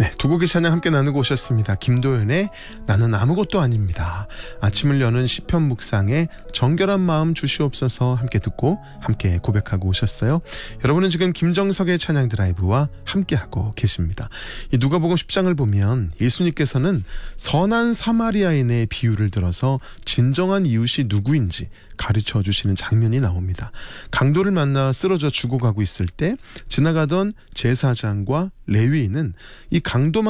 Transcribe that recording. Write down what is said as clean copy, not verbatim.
두 곡의 찬양 함께 나누고 오셨습니다. 김도연의 나는 아무것도 아닙니다. 아침을 여는 시편 묵상에 정결한 마음 주시옵소서 함께 듣고 함께 고백하고 오셨어요. 여러분은 지금 김정석의 찬양 드라이브와 함께하고 계십니다. 이 누가복음 10장을 보면 예수님께서는 선한 사마리아인의 비유를 들어서 진정한 이웃이 누구인지 가르쳐 주시는 장면이 나옵니다. 강도를 만나 쓰러져 죽어가고 있을 때 지나가던 제사장과 레위인은 이 강도